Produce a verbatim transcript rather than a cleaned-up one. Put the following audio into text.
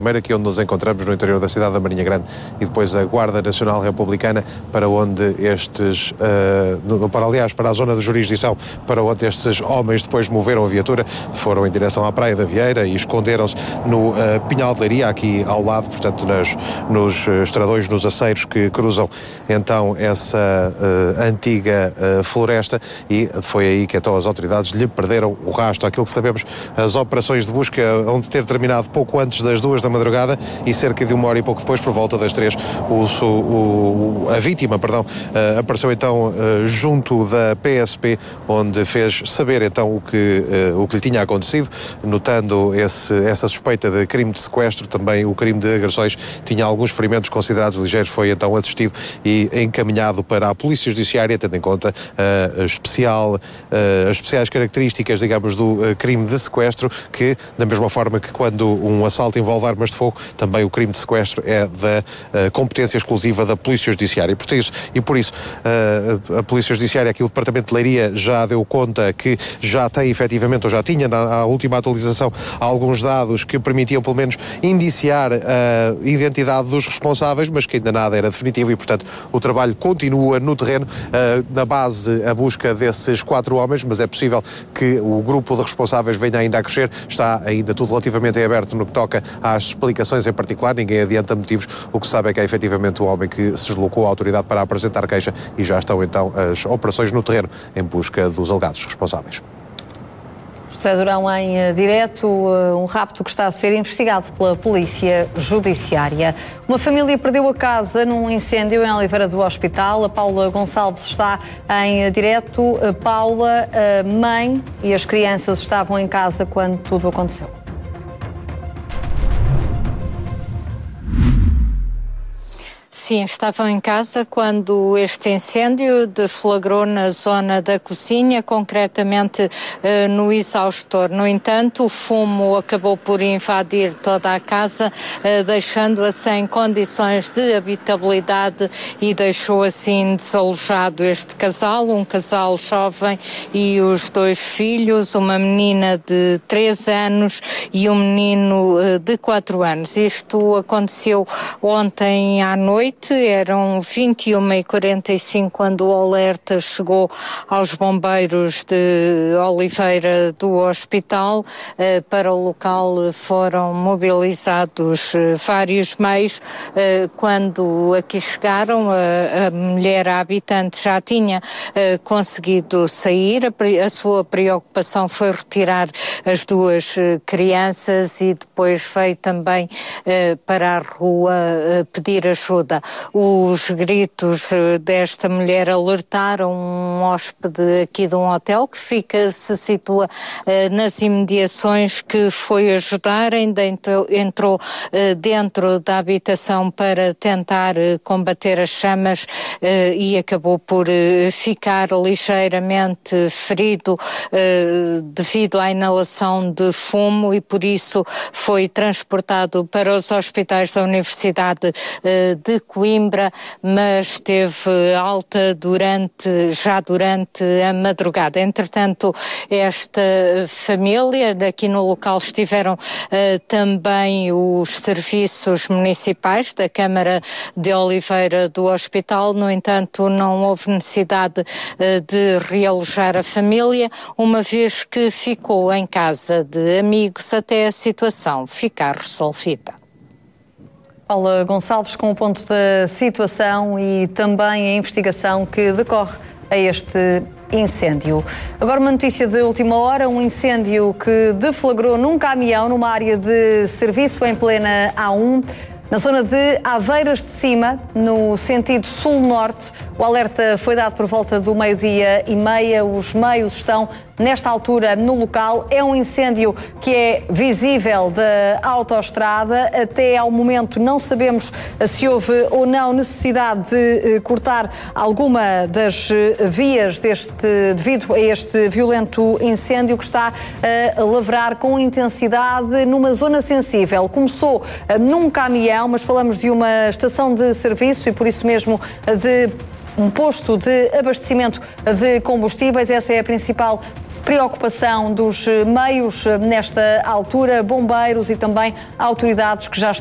Primeiro aqui onde nos encontramos, no interior da cidade da Marinha Grande, e depois a Guarda Nacional Republicana, para onde estes, uh, no, para, aliás, para a zona de jurisdição, para onde estes homens depois moveram a viatura, foram em direção à Praia da Vieira e esconderam-se no uh, Pinhal de Leiria, aqui ao lado, portanto, nas, nos estradões, nos aceiros que cruzam então essa uh, antiga uh, floresta, e foi aí que então as autoridades lhe perderam o rastro. Aquilo que sabemos, as operações de busca onde ter terminado pouco antes das duas da madrugada, e cerca de uma hora e pouco depois, por volta das três, o, o, a vítima, perdão, uh, apareceu então uh, junto da P S P, onde fez saber então o que, uh, o que lhe tinha acontecido, notando esse, essa suspeita de crime de sequestro, também o crime de agressões, tinha alguns ferimentos considerados ligeiros, foi então assistido e encaminhado para a Polícia Judiciária, tendo em conta uh, especial, uh, as especiais características, digamos, do uh, crime de sequestro, que, da mesma forma que quando um assalto envolve armas de fogo, também o crime de sequestro é da uh, competência exclusiva da Polícia Judiciária. Por isso, e por isso, uh, a Polícia Judiciária, aqui o Departamento de Leiria, já deu conta que já tem efetivamente, ou já tinha na, na última atualização, alguns dados que permitiam pelo menos indiciar a identidade dos responsáveis, mas que ainda nada era definitivo, e portanto o trabalho continua no terreno, uh, na base a busca desses quatro homens, mas é possível que o grupo de responsáveis venha ainda a crescer. Está ainda tudo relativamente em aberto no que toca às explicações em particular, ninguém adianta motivos. O que se sabe é que é efetivamente o homem que se deslocou à autoridade para apresentar queixa, e já estão então as operações no terreno em busca dos alegados responsáveis. José Durão em direto, um rapto que está a ser investigado pela Polícia Judiciária. Uma família perdeu a casa num incêndio em Oliveira do Hospital. A Paula Gonçalves está em direto. A Paula, a mãe e as crianças estavam em casa quando tudo aconteceu. Sim, estavam em casa quando este incêndio deflagrou na zona da cozinha, concretamente eh, no exaustor. No entanto, o fumo acabou por invadir toda a casa, eh, deixando-a sem condições de habitabilidade, e deixou assim desalojado este casal, um casal jovem e os dois filhos, uma menina de três anos e um menino eh, de quatro anos. Isto aconteceu ontem à noite. Eram vinte e uma e quarenta e cinco quando o alerta chegou aos bombeiros de Oliveira do Hospital. Para o local foram mobilizados vários meios. Quando aqui chegaram, a, a mulher, a habitante, já tinha conseguido sair. A, a sua preocupação foi retirar as duas crianças, e depois veio também para a rua pedir ajuda. Os gritos desta mulher alertaram um hóspede aqui de um hotel que fica, se situa uh, nas imediações, que foi ajudar, ainda entrou, entrou uh, dentro da habitação para tentar uh, combater as chamas uh, e acabou por uh, ficar ligeiramente ferido uh, devido à inalação de fumo, e por isso foi transportado para os hospitais da Universidade uh, de Coimbra, mas teve alta durante, já durante a madrugada. Entretanto, esta família, aqui no local estiveram uh, também os serviços municipais da Câmara de Oliveira do Hospital. No entanto, não houve necessidade uh, de realojar a família, uma vez que ficou em casa de amigos até a situação ficar resolvida. Paula Gonçalves com o ponto da situação e também a investigação que decorre a este incêndio. Agora uma notícia de última hora, um incêndio que deflagrou num caminhão numa área de serviço em plena A um, na zona de Aveiras de Cima, no sentido sul-norte. O alerta foi dado por volta do meio-dia e meia. Os meios estão, nesta altura, no local. É um incêndio que é visível da autoestrada. Até ao momento não sabemos se houve ou não necessidade de cortar alguma das vias deste, devido a este violento incêndio que está a lavrar com intensidade numa zona sensível. Começou num caminhão, mas falamos de uma estação de serviço e por isso mesmo de um posto de abastecimento de combustíveis. Essa é a principal preocupação dos meios nesta altura, bombeiros e também autoridades que já estão